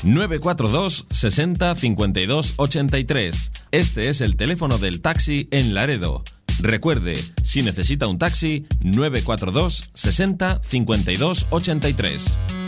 942 60 52 83. Este es el teléfono del taxi en Laredo. Recuerde, si necesita un taxi, 942 60 52 83.